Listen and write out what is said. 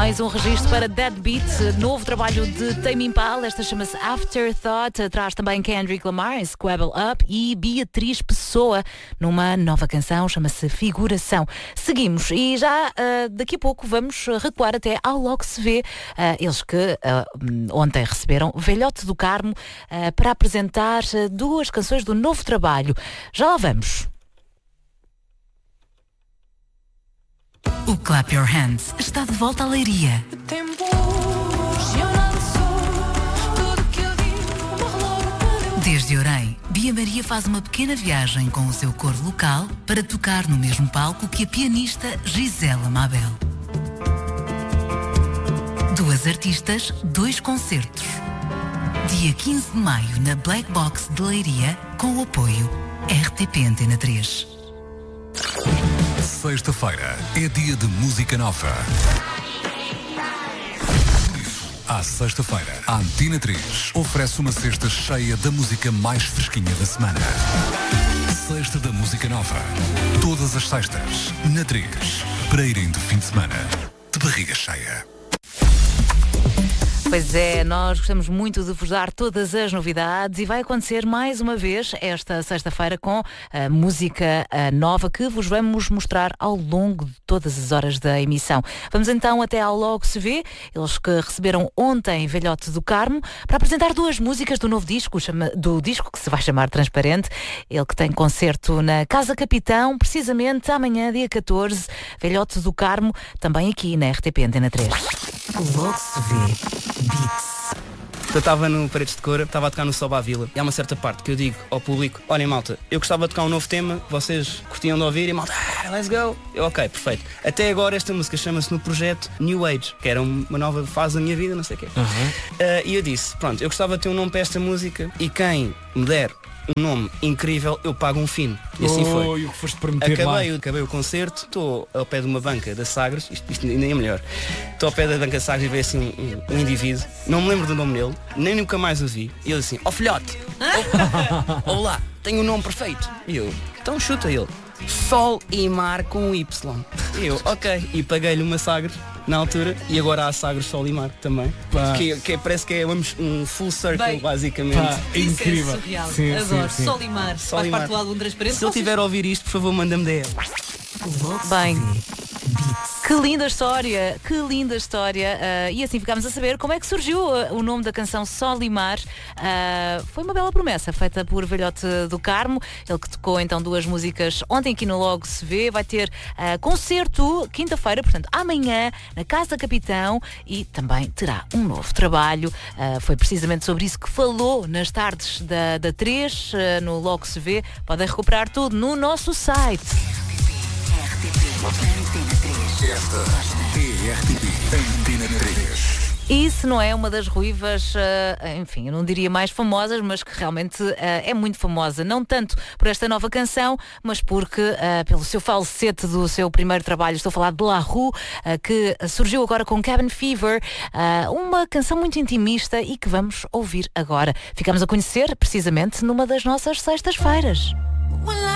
Mais um registro para Deadbeat, novo trabalho de Tame Impala. Esta chama-se Afterthought. Traz também Kendrick Lamar, Squabble Up, e Beatriz Pessoa numa nova canção, chama-se Figuração. Seguimos e já daqui a pouco vamos recuar até ao Logo Se Vê. Eles que ontem receberam Velhote do Carmo para apresentar duas canções do novo trabalho. Já lá vamos. O Clap Your Hands está de volta à Leiria. Desde Orem, Bia Maria faz uma pequena viagem com o seu coro local para tocar no mesmo palco que a pianista Gisela Mabel. Duas artistas, dois concertos. Dia 15 de maio na Black Box de Leiria, com o apoio RTP Antena 3. Sexta-feira é dia de música nova. Por isso, à sexta-feira, a Antena 3 oferece uma cesta cheia da música mais fresquinha da semana. Sexta da Música Nova. Todas as sextas, na 3, para irem de fim de semana de barriga cheia. Pois é, nós gostamos muito de vos dar todas as novidades e vai acontecer mais uma vez esta sexta-feira com a música nova que vos vamos mostrar ao longo de todas as horas da emissão. Vamos então até ao Logo Se Vê, eles que receberam ontem Velhote do Carmo, para apresentar duas músicas do novo disco, do disco que se vai chamar Transparente. Ele que tem concerto na Casa Capitão, precisamente amanhã, dia 14, Velhote do Carmo, também aqui na RTP Antena 3. Logo Se Vê Beats. Eu estava no Paredes de Cora, estava a tocar no Soba à Vila e há uma certa parte que eu digo ao público: olhem malta, eu gostava de tocar um novo tema, vocês curtiam de ouvir e malta, let's go. Eu, ok, perfeito. Até agora esta música chama-se no projeto New Age, que era uma nova fase da minha vida, não sei o quê. E eu disse, pronto, eu gostava de ter um nome para esta música e quem me der um nome incrível, eu pago um fino. E assim foi. O que foste prometer Acabei o concerto, estou ao pé de uma banca da Sagres, isto ainda é melhor. Estou ao pé da banca da Sagres e veio assim um indivíduo, não me lembro do nome dele, nem nunca mais o vi. E ele assim, filhote, olá, tenho um nome perfeito. E eu, então chuta ele. Sol e Mar com Y. E eu, ok. E paguei-lhe uma Sagres na altura e agora há Sagres, Sol e Mar também. Que parece que é um full circle, basicamente. Incrível. É surreal. Sim, Adoro. sim. Sol e Mar. Sol Faz e parte Mar. do álbum Transparente. Se ele tiver a ouvir isto, por favor, manda-me DM. Bem, que linda história, que linda história. E assim ficámos a saber como é que surgiu o nome da canção Sol e Mar. Foi uma bela promessa feita por Velhote do Carmo, ele que tocou então duas músicas ontem aqui no Logo Se Vê. Vai ter concerto quinta-feira, portanto amanhã na Casa Capitão, e também terá um novo trabalho. Foi precisamente sobre isso que falou nas tardes da 3 no Logo Se Vê. Podem recuperar tudo no nosso site. Esta é RTP Antena 3. E se não é uma das ruivas, enfim, eu não diria mais famosas, mas que realmente é muito famosa, não tanto por esta nova canção, mas porque pelo seu falsete do seu primeiro trabalho. Estou a falar de La Rue, que surgiu agora com Cabin Fever, uma canção muito intimista e que vamos ouvir agora. Ficamos a conhecer precisamente numa das nossas sextas-feiras.